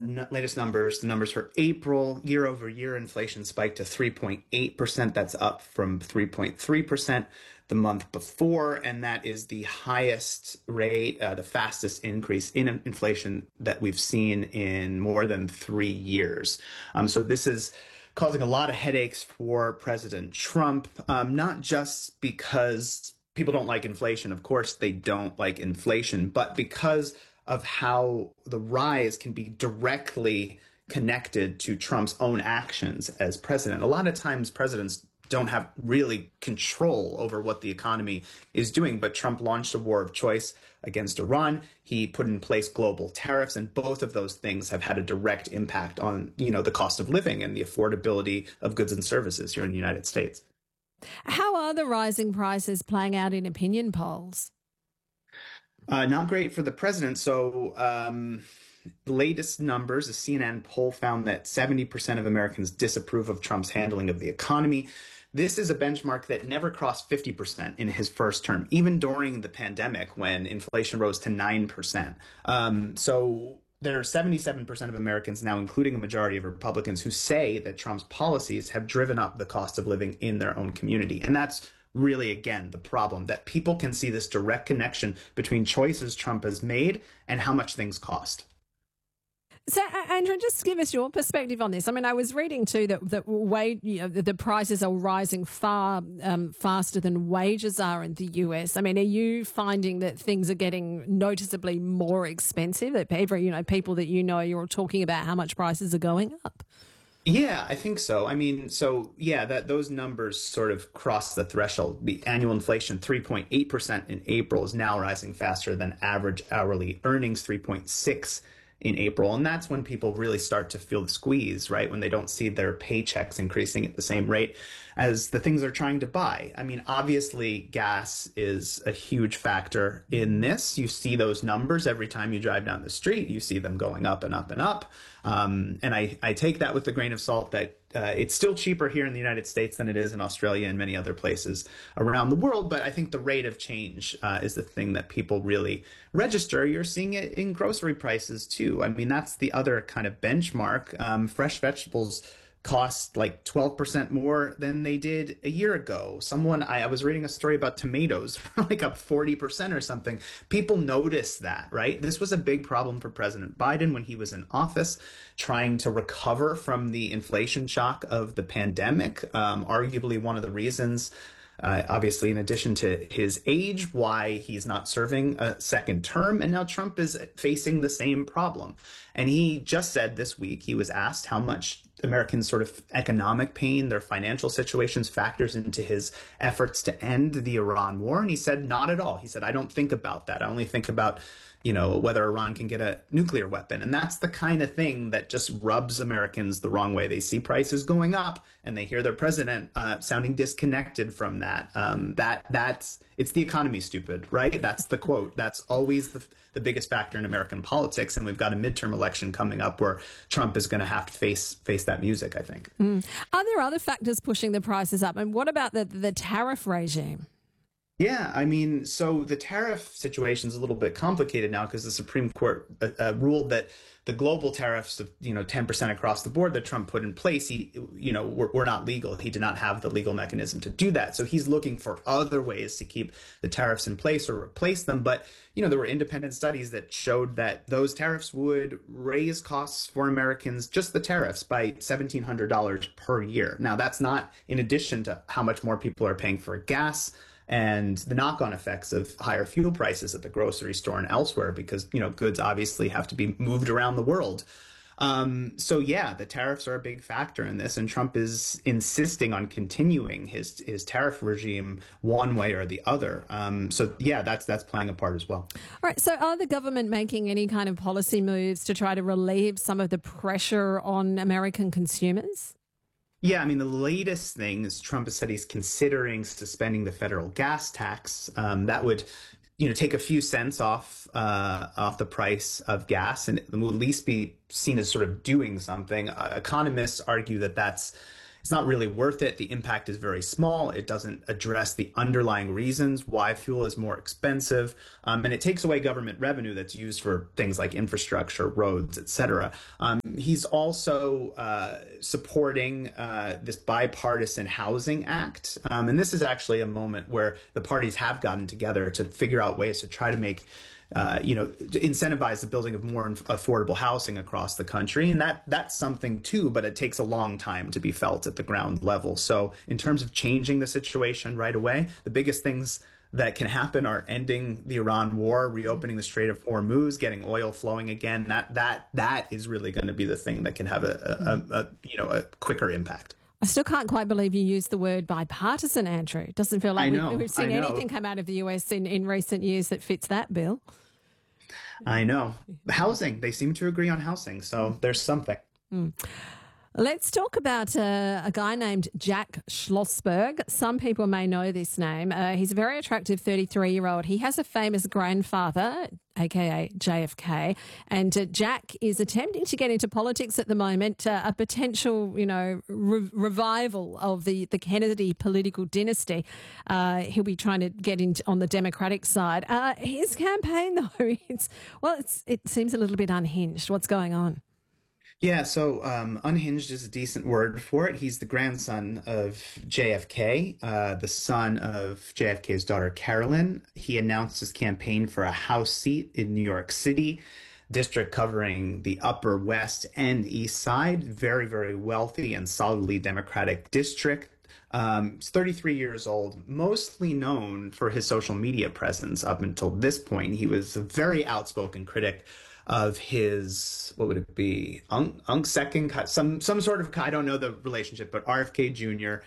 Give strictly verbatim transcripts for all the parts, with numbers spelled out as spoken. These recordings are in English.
n- latest numbers, the numbers for April, year over year, inflation spiked to three point eight percent. That's up from three point three percent the month before. And that is the highest rate, uh, the fastest increase in inflation that we've seen in more than three years. Um, so this is causing a lot of headaches for President Trump, um, not just because people don't like inflation. Of course, they don't like inflation, but because of how the rise can be directly connected to Trump's own actions as president. A lot of times presidents don't have really control over what the economy is doing, but Trump launched a war of choice against Iran. He put in place global tariffs, and both of those things have had a direct impact on, you know, the cost of living and the affordability of goods and services here in the United States. How are the rising prices playing out in opinion polls? Uh, not great for the president. So um, the latest numbers, a C N N poll found that seventy percent of Americans disapprove of Trump's handling of the economy. This is a benchmark that never crossed fifty percent in his first term, even during the pandemic when inflation rose to nine percent. Um, so there are seventy-seven percent of Americans now, including a majority of Republicans, who say that Trump's policies have driven up the cost of living in their own community. And that's really, again, the problem, that people can see this direct connection between choices Trump has made and how much things cost. So, Andrew, just give us your perspective on this. I mean, I was reading too that that wage, you know, the prices are rising far um, faster than wages are in the U S. I mean, are you finding that things are getting noticeably more expensive? That every, you know, people that you know, you're talking about how much prices are going up. Yeah, I think so. I mean, so yeah, that those numbers sort of cross the threshold. The annual inflation, three point eight percent in April, is now rising faster than average hourly earnings, three point six in April. And that's when people really start to feel the squeeze, right? When they don't see their paychecks increasing at the same rate as the things they're trying to buy. I mean, obviously, gas is a huge factor in this. You see those numbers every time you drive down the street. You see them going up and up and up. Um, and I, I take that with a grain of salt that uh, it's still cheaper here in the United States than it is in Australia and many other places around the world. But I think the rate of change uh, is the thing that people really register. You're seeing it in grocery prices, too. I mean, that's the other kind of benchmark. Um, fresh vegetables cost like twelve percent more than they did a year ago. Someone, I, I was reading a story about tomatoes, like up forty percent or something. People notice that, right? This was a big problem for President Biden when he was in office, trying to recover from the inflation shock of the pandemic. Um, arguably one of the reasons, Uh, obviously, in addition to his age, why he's not serving a second term. And now Trump is facing the same problem. And he just said this week, he was asked how much Americans' sort of economic pain, their financial situations factors into his efforts to end the Iran war. And he said, not at all. He said, I don't think about that. I only think about, you know, whether Iran can get a nuclear weapon. And that's the kind of thing that just rubs Americans the wrong way. They see prices going up and they hear their president uh, sounding disconnected from that. Um, that that's it's the economy, stupid, right? That's the quote. That's always the, the biggest factor in American politics. And we've got a midterm election coming up where Trump is going to have to face face that music, I think. Mm. Are there other factors pushing the prices up? And what about the, the tariff regime? Yeah, I mean, so the tariff situation is a little bit complicated now because the Supreme Court uh, uh, ruled that the global tariffs of, you know, ten percent across the board that Trump put in place, he, you know, were, were not legal. He did not have the legal mechanism to do that. So he's looking for other ways to keep the tariffs in place or replace them. But, you know, there were independent studies that showed that those tariffs would raise costs for Americans, just the tariffs, by seventeen hundred dollars per year. Now, that's not in addition to how much more people are paying for gas and the knock-on effects of higher fuel prices at the grocery store and elsewhere, because, you know, goods obviously have to be moved around the world. Um, so, yeah, the tariffs are a big factor in this, and Trump is insisting on continuing his his tariff regime one way or the other. Um, so, yeah, that's that's playing a part as well. All right. So are the government making any kind of policy moves to try to relieve some of the pressure on American consumers? Yeah, I mean, the latest thing is Trump has said he's considering suspending the federal gas tax. Um, that would, you know, take a few cents off uh, off the price of gas, and it will at least be seen as sort of doing something. Uh, economists argue that that's it's not really worth it. The impact is very small. It doesn't address the underlying reasons why fuel is more expensive, um, and it takes away government revenue that's used for things like infrastructure, roads, et cetera. Um, he's also uh, supporting uh, this bipartisan housing act, um, and this is actually a moment where the parties have gotten together to figure out ways to try to make Uh, you know, incentivize the building of more affordable housing across the country. And that that's something too, but it takes a long time to be felt at the ground level. So in terms of changing the situation right away, the biggest things that can happen are ending the Iran war, reopening the Strait of Hormuz, getting oil flowing again. That that that is really going to be the thing that can have a, a, a, a you know a quicker impact. I still can't quite believe you used the word bipartisan, Andrew. It doesn't feel like know, we, we've seen anything come out of the U S in, in recent years that fits that bill. I know. Housing, they seem to agree on housing, so there's something. Mm. Let's talk about uh, a guy named Jack Schlossberg. Some people may know this name. Uh, he's a very attractive thirty-three-year-old. He has a famous grandfather, a k a. J F K, and uh, Jack is attempting to get into politics at the moment, uh, a potential, you know, re- revival of the, the Kennedy political dynasty. Uh, he'll be trying to get into on the Democratic side. Uh, his campaign, though, it's, well, it's, it seems a little bit unhinged. What's going on? Yeah, so um, unhinged is a decent word for it. He's the grandson of J F K, uh, the son of J F K's daughter, Carolyn. He announced his campaign for a House seat in New York City, district covering the Upper West and East Side. Very, very wealthy and solidly Democratic district. Um, he's thirty-three years old, mostly known for his social media presence up until this point. He was a very outspoken critic of his, what would it be, Unk, Unk second, some some sort of, I don't know the relationship, but R F K Junior,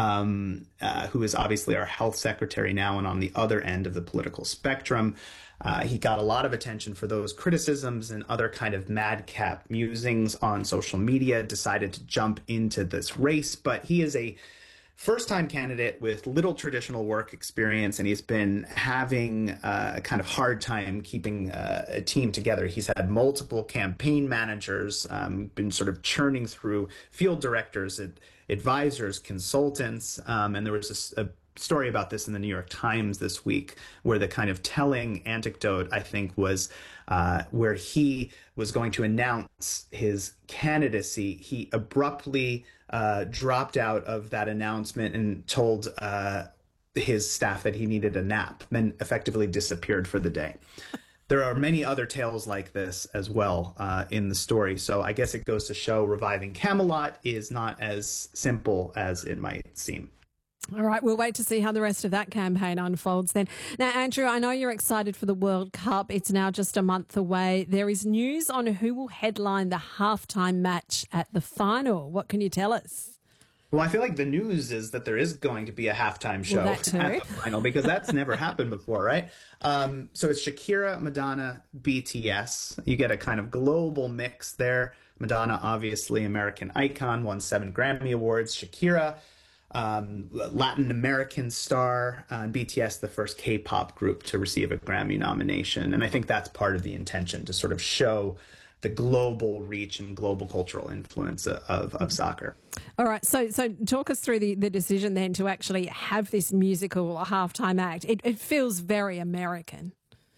um, uh, who is obviously our health secretary now and on the other end of the political spectrum. Uh, he got a lot of attention for those criticisms and other kind of madcap musings on social media, decided to jump into this race, but he is a first-time candidate with little traditional work experience, and he's been having uh, a kind of hard time keeping uh, a team together. He's had multiple campaign managers, um, been sort of churning through field directors, ad- advisors, consultants, um, and there was a, a story about this in the New York Times this week, where the kind of telling anecdote, I think, was uh, where he was going to announce his candidacy. He abruptly uh, dropped out of that announcement and told uh, his staff that he needed a nap, then effectively disappeared for the day. There are many other tales like this as well uh, in the story. So I guess it goes to show reviving Camelot is not as simple as it might seem. All right, we'll wait to see how the rest of that campaign unfolds then. Now, Andrew, I know you're excited for the World Cup. It's now just a month away. There is news on who will headline the halftime match at the final. What can you tell us? Well, I feel like the news is that there is going to be a halftime show well, that too. at the final, because that's never happened before, right? Um, so it's Shakira, Madonna, B T S. You get a kind of global mix there. Madonna, obviously American icon, won seven Grammy Awards. Shakira, Um, Latin American star, uh, and B T S, the first K-pop group to receive a Grammy nomination. And I think that's part of the intention, to sort of show the global reach and global cultural influence of, of soccer. All right. So so talk us through the, the decision then to actually have this musical halftime act. It, it feels very American.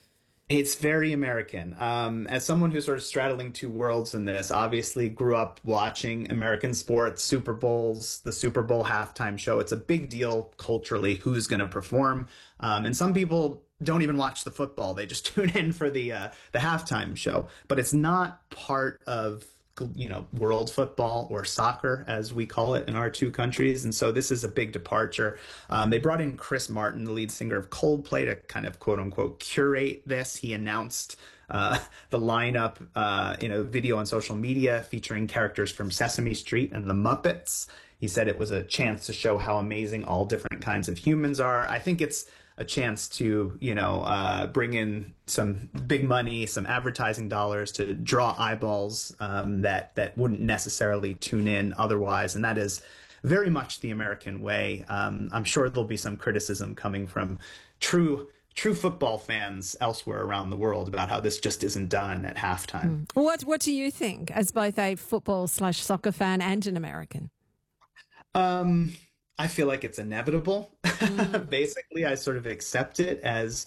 It's very American. Um, as someone who's sort of straddling two worlds in this, obviously grew up watching American sports, Super Bowls, the Super Bowl halftime show. It's a big deal culturally who's going to perform. Um, and some people don't even watch the football. They just tune in for the uh, the halftime show. But it's not part of, you know, world football or soccer, as we call it in our two countries. And so this is a big departure. Um, they brought in Chris Martin, the lead singer of Coldplay, to kind of quote unquote curate this. He announced uh, the lineup uh, in a video on social media featuring characters from Sesame Street and the Muppets. He said it was a chance to show how amazing all different kinds of humans are. I think it's a chance to, you know, uh, bring in some big money, some advertising dollars to draw eyeballs um, that that wouldn't necessarily tune in otherwise. And that is very much the American way. Um, I'm sure there'll be some criticism coming from true true football fans elsewhere around the world about how this just isn't done at halftime. Mm. What What do you think, as both a football slash soccer fan and an American? Um, I feel like it's inevitable. Mm. Basically, I sort of accept it as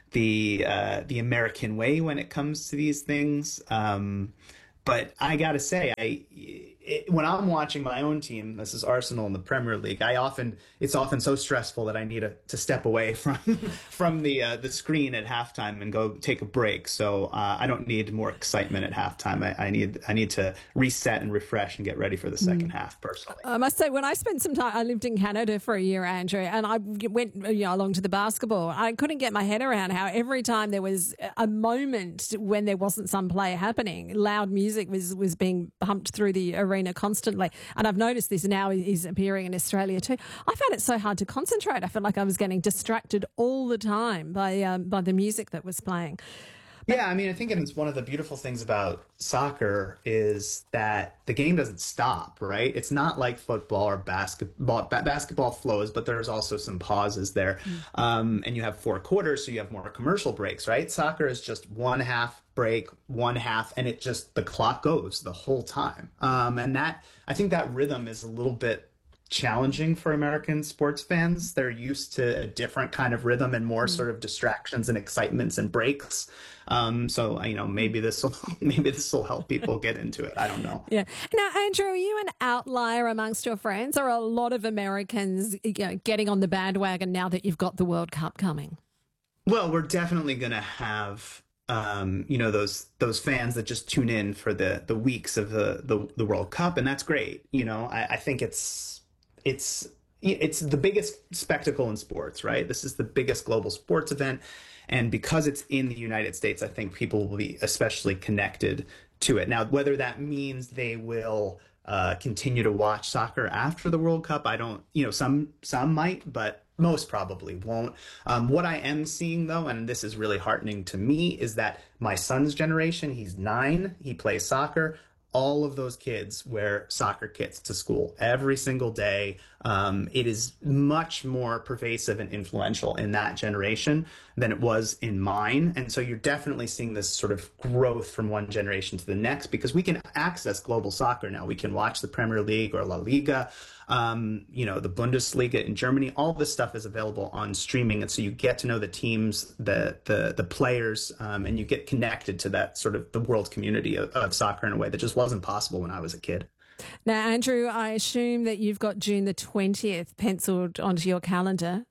the uh, the American way when it comes to these things. Um, but I gotta say, I it, when I'm watching my own team, this is Arsenal in the Premier League. I often it's often so stressful that I need to, to step away from from the uh, the screen at halftime and go take a break. So uh, I don't need more excitement at halftime. I, I need I need to reset and refresh and get ready for the second half. Personally, I must say, when I spent some time, I lived in Canada for a year, Andrew, and I went you know, along to the basketball. I couldn't get my head around how every time there was a moment when there wasn't some play happening, loud music was, was being pumped through the arena constantly. And I've noticed this now is appearing in Australia too. I found it so hard to concentrate. I felt like I was getting distracted all the time by um, by the music that was playing. yeah, I mean, I think it's one of the beautiful things about soccer is that the game doesn't stop, right? It's not like football or basketball. Ba- basketball flows, but there's also some pauses there. Um, and you have four quarters, so you have more commercial breaks, right? Soccer is just one half break, one half, and it just, the clock goes the whole time. Um, and that, I think that rhythm is a little bit challenging for American sports fans. They're used to a different kind of rhythm and more sort of distractions and excitements and breaks. Um, so you know, maybe this will maybe this will help people get into it. I don't know. Yeah. Now, Andrew, are you an outlier amongst your friends? Or are a lot of Americans you know, getting on the bandwagon now that you've got the World Cup coming? Well, we're definitely going to have um, you know those those fans that just tune in for the the weeks of the the, the World Cup, and that's great. You know, I, I think it's it's it's the biggest spectacle in sports, right? This is the biggest global sports event. And because it's in the United States, I think people will be especially connected to it. Now, whether that means they will uh, continue to watch soccer after the World Cup, I don't, you know, some some might, but most probably won't. Um, what I am seeing, though, and this is really heartening to me, is that my son's generation, he's nine, he plays soccer. All of those kids wear soccer kits to school every single day. Um, it is much more pervasive and influential in that generation than it was in mine. And so you're definitely seeing this sort of growth from one generation to the next because we can access global soccer now. We can watch the Premier League or La Liga, um, you know, the Bundesliga in Germany. All this stuff is available on streaming. And so you get to know the teams, the the, the players, um, and you get connected to that sort of the world community of, of soccer in a way that just wasn't possible when I was a kid. Now, Andrew, I assume that you've got June the twentieth penciled onto your calendar.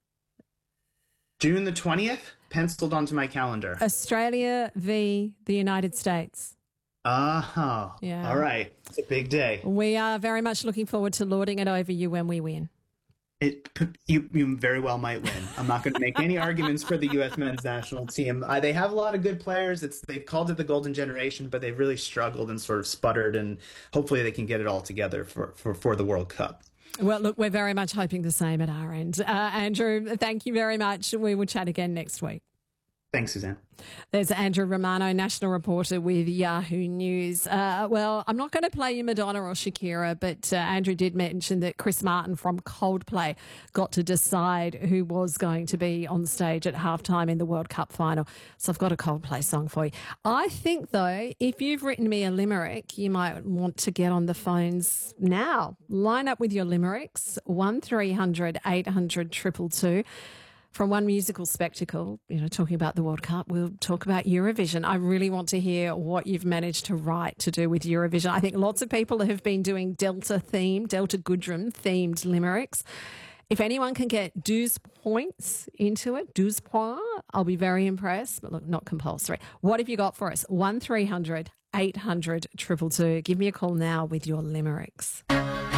June the twentieth, penciled onto my calendar. Australia v. the United States. Uh-huh. Yeah. All right. It's a big day. We are very much looking forward to lording it over you when we win. It you you very well might win. I'm not going to make any arguments for the U S men's national team. Uh, they have a lot of good players. It's they've called it the golden generation, but they've really struggled and sort of sputtered. And hopefully they can get it all together for for, for the World Cup. Well, look, we're very much hoping the same at our end. Uh, Andrew, thank you very much. We will chat again next week. Thanks, Suzanne. There's Andrew Romano, national reporter with Yahoo News. Uh, well, I'm not going to play you Madonna or Shakira, but uh, Andrew did mention that Chris Martin from Coldplay got to decide who was going to be on stage at halftime in the World Cup final. So I've got a Coldplay song for you. I think, though, if you've written me a limerick, you might want to get on the phones now. Line up with your limericks, one three hundred eight hundred two two two. From one musical spectacle, you know, talking about the World Cup, we'll talk about Eurovision. I really want to hear what you've managed to write to do with Eurovision. I think lots of people have been doing Delta themed, Delta Goodrem themed limericks. If anyone can get douze points into it, douze points, I'll be very impressed. But look, not compulsory. What have you got for us? one three hundred eight hundred two two two. Give me a call now with your limericks.